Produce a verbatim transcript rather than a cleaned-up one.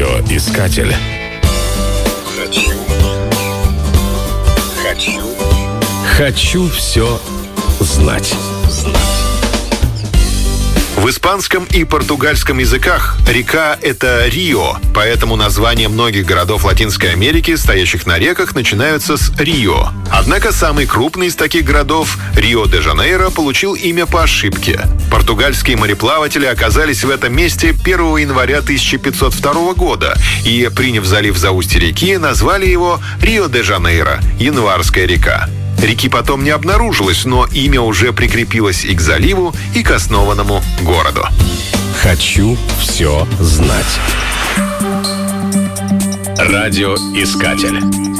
Радиоискатель. Хочу. Хочу. Хочу все знать. В испанском и португальском языках река — это Рио, поэтому названия многих городов Латинской Америки, стоящих на реках, начинаются с Рио. Однако самый крупный из таких городов, Рио-де-Жанейро, получил имя по ошибке. Португальские мореплаватели оказались в этом месте первого января тысяча пятьсот второго года и, приняв залив за устье реки, назвали его Рио-де-Жанейро — Январская река. Реки потом не обнаружилось, но имя уже прикрепилось и к заливу, и к основанному городу. Хочу все знать. Радиоискатель.